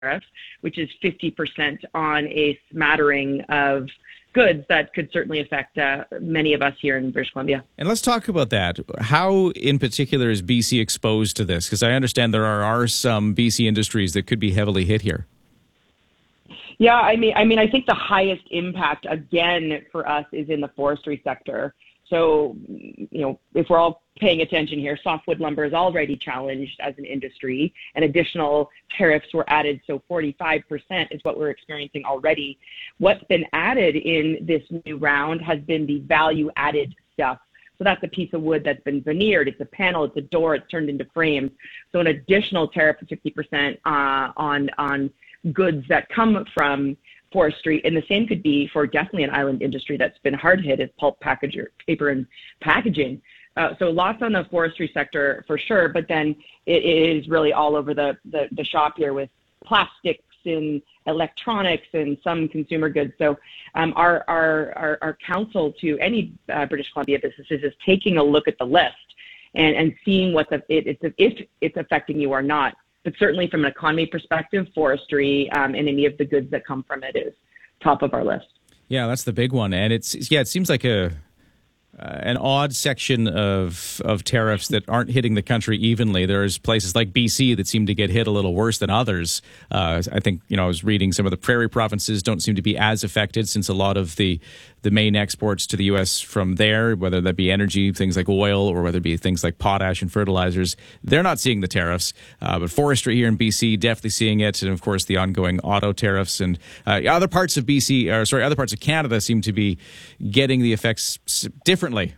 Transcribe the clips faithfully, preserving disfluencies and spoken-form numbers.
tariff, which is fifty percent on a smattering of goods that could certainly affect uh, many of us here in British Columbia. And let's talk about that. How, in particular, is B C exposed to this? Because I understand there are, are some B C industries that could be heavily hit here. Yeah, I mean, I mean, I think the highest impact, again, for us is in the forestry sector. So, you know, if we're all paying attention here, softwood lumber is already challenged as an industry, and additional tariffs were added. So forty-five percent is what we're experiencing already. What's been added in this new round has been the value added stuff. So that's a piece of wood that's been veneered. It's a panel, it's a door, it's turned into frames. So an additional tariff of fifty percent uh, on, on goods that come from forestry, and the same could be for definitely an island industry that's been hard hit, is pulp, package, paper, and packaging. Uh, so lots on the forestry sector for sure, but then it is really all over the, the, the shop here with plastics and electronics and some consumer goods. So um, our, our, our, our counsel to any uh, British Columbia businesses is taking a look at the list and, and seeing what the, it, it's, if it's affecting you or not. But certainly from an economy perspective, forestry um, and any of the goods that come from it is top of our list. Yeah, that's the big one. And it's, yeah, it seems like a uh, an odd section of of tariffs that aren't hitting the country evenly. There's places like B C that seem to get hit a little worse than others. Uh, I think, you know, I was reading some of the prairie provinces don't seem to be as affected, since a lot of the the main exports to the U S from there, whether that be energy, things like oil, or whether it be things like potash and fertilizers, they're not seeing the tariffs. Uh, but forestry here in B C, definitely seeing it. And of course, the ongoing auto tariffs, and uh, other parts of B C, or sorry, other parts of Canada seem to be getting the effects differently.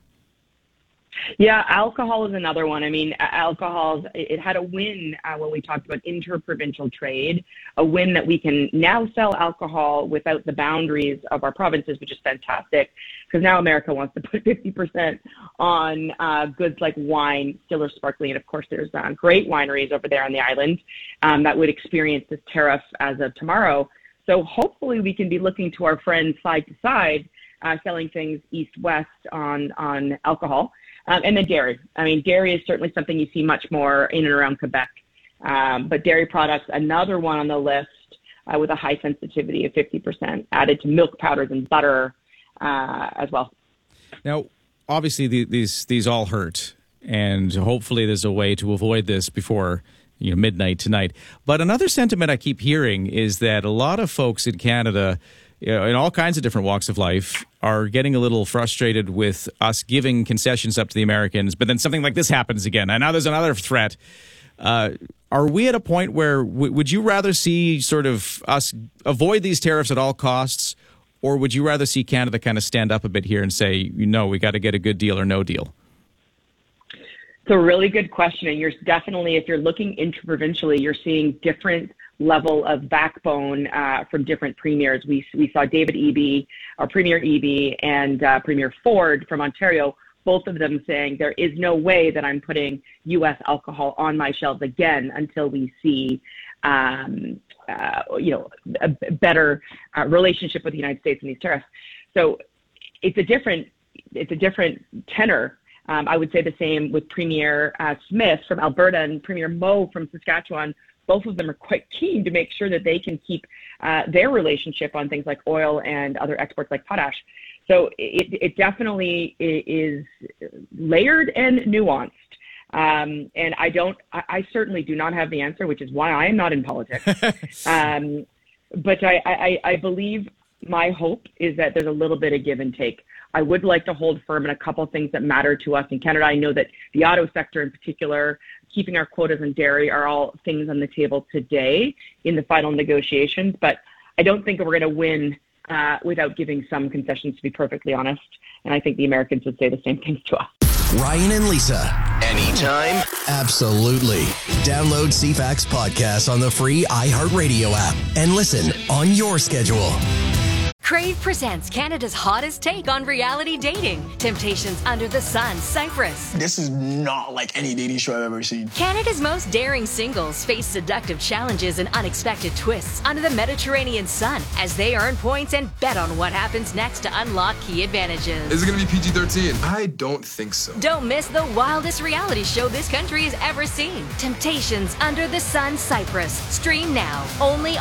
Yeah, alcohol is another one. I mean, alcohol, it had a win uh, when we talked about interprovincial trade, a win that we can now sell alcohol without the boundaries of our provinces, which is fantastic, because now America wants to put fifty percent on uh, goods like wine, still or sparkling. And of course, there's uh, great wineries over there on the island um, that would experience this tariff as of tomorrow. So hopefully we can be looking to our friends side to side, uh, selling things east-west on, on alcohol. Um, and then dairy. I mean, dairy is certainly something you see much more in and around Quebec. Um, but dairy products, another one on the list uh, with a high sensitivity of fifty percent added to milk powders and butter uh, as well. Now, obviously, the, these these all hurt, and hopefully there's a way to avoid this before you know midnight tonight. But another sentiment I keep hearing is that a lot of folks in Canada, you know, in all kinds of different walks of life, are getting a little frustrated with us giving concessions up to the Americans, but then something like this happens again. And now there's another threat. Uh, are we at a point where w- would you rather see sort of us avoid these tariffs at all costs, or would you rather see Canada kind of stand up a bit here and say, you know, we got to get a good deal or no deal? It's a really good question. And you're definitely, if you're looking interprovincially, you're seeing different level of backbone uh, from different premiers. We we saw David Eby, our Premier Eby, and uh, Premier Ford from Ontario, both of them saying there is no way that I'm putting U S alcohol on my shelves again until we see, um, uh, you know, a better uh, relationship with the United States and these tariffs. So it's a different it's a different tenor. Um, I would say the same with Premier uh, Smith from Alberta and Premier Moe from Saskatchewan. Both of them are quite keen to make sure that they can keep uh, their relationship on things like oil and other exports like potash. So it, it definitely is layered and nuanced. Um, and I don't, I, I certainly do not have the answer, which is why I am not in politics. um, but I, I, I believe my hope is that there's a little bit of give and take. I would like to hold firm in a couple of things that matter to us in Canada. I know that the auto sector in particular, keeping our quotas in dairy, are all things on the table today in the final negotiations. But I don't think we're going to win uh, without giving some concessions, to be perfectly honest. And I think the Americans would say the same things to us. Ryan and Lisa. Anytime. Absolutely. Download C FAX podcast on the free iHeartRadio app and listen on your schedule. Crave presents Canada's hottest take on reality dating. Temptations Under the Sun, Cyprus. This is not like any dating show I've ever seen. Canada's most daring singles face seductive challenges and unexpected twists under the Mediterranean sun as they earn points and bet on what happens next to unlock key advantages. Is it going to be P G thirteen? I don't think so. Don't miss the wildest reality show this country has ever seen. Temptations Under the Sun, Cyprus. Stream now, only